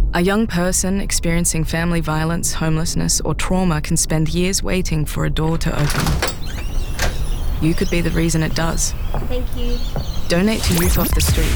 A young person experiencing family violence, homelessness, or trauma can spend years waiting for a door to open. You could be the reason it does. Thank you. Donate to Youth Off the Street.